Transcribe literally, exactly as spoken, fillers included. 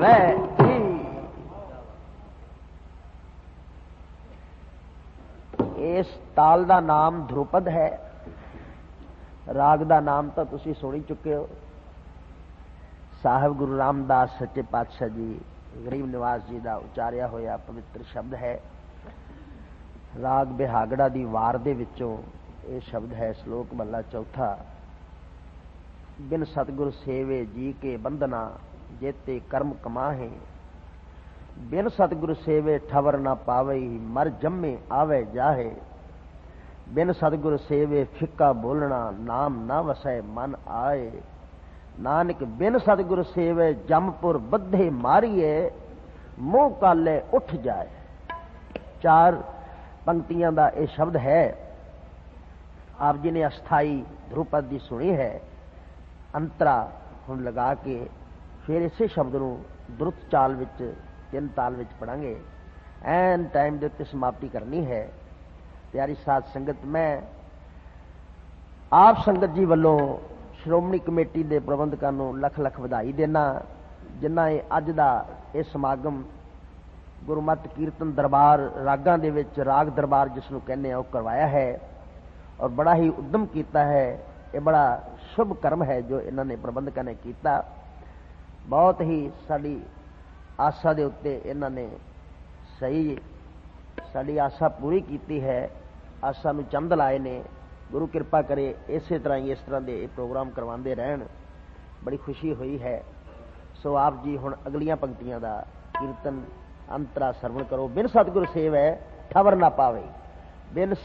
ਲੈ इस ताल का नाम ध्रुपद है। राग का नाम तो तुसी सुनी चुके हो। साहिब गुरु रामदास सच्चे पातशाह जी गरीब निवास जी का उचारिया होया पवित्र शब्द है। राग बिहागड़ा दी वार दे विचों ये शब्द है। श्लोक महला चौथा। बिन सतगुर सेवे जी के बंधना जेते कर्म कमाहे। बिन सतगुर सेवे ठवर ना पावे मर जम्मे आवे जाहे। बिन सतगुर सेवे फिक्का बोलना नाम ना वसै मन आए। नानक बिन सतगुर सेवे जमपुर बद्धे मारिए मुंह काले उठ जाए। चार पंक्तियां का यह शब्द है। आप जी ने अस्थाई ध्रुपद की सुनी है। अंतरा हुण लगा के फिर इसे शब्द नूं द्रुत चाल विच तीन ताल विच पढ़ांगे। एन टाइम दे उत्ते समाप्ति करनी है। प्यारी साध संगत, मैं आप संगत जी वालों श्रोमणी कमेटी के प्रबंधकों नूं लख लख वधाई देना, जिन्हां अज दा यह समागम गुरमत कीर्तन दरबार रागां दे विच राग दरबार जिसनूं कहने वो करवाया है और बड़ा ही उद्यम किया है। ये बड़ा शुभ कर्म है जो इन्होंने प्रबंधकों ने किया। बहुत ही साड़ी आशा दे उत्ते इन्होंने सही साड़ी आशा पूरी की है। आशा नूं चंद लाए ने। गुरु कृपा करे इस तरह ही इस तरह के प्रोग्राम करवाते रहन। बड़ी खुशी हुई है। सो आप जी हुण अगलियां पंक्तियां का कीर्तन अंतरा सरवण करो। बिन सतगुर सेवै ठवर ना पावे। बिन